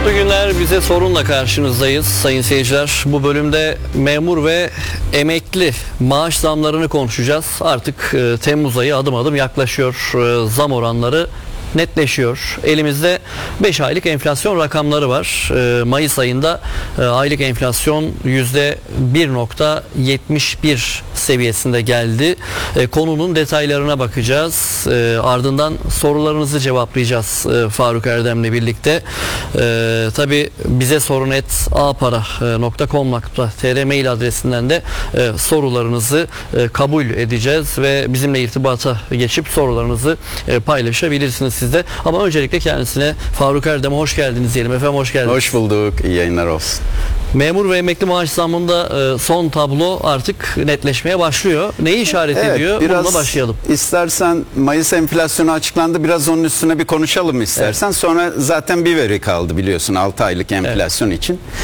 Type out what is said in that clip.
Mutlu günler, bize sorunla karşınızdayız sayın seyirciler. Bu bölümde memur ve emekli maaş zamlarını konuşacağız. Artık Temmuz ayı adım adım yaklaşıyor. Zam oranları netleşiyor. Elimizde 5 aylık enflasyon rakamları var. Mayıs ayında aylık enflasyon %1.71 seviyesinde geldi. Konunun detaylarına bakacağız. Ardından sorularınızı cevaplayacağız Faruk Erdem'le birlikte. Tabi bize sorun@apara.com.tr mail adresinden de sorularınızı kabul edeceğiz ve bizimle irtibata geçip sorularınızı paylaşabilirsiniz siz de. Ama öncelikle kendisine, Faruk Erdem'e hoş geldiniz diyelim. Efendim hoş geldiniz. Hoş bulduk. İyi yayınlar olsun. Memur ve emekli maaş zammında son tablo artık netleşmeye başlıyor. Neyi işaret ediyor? Bununla başlayalım. İstersen Mayıs enflasyonu açıklandı. Biraz onun üstüne bir konuşalım istersen. Evet. Sonra zaten bir veri kaldı biliyorsun 6 aylık enflasyon için.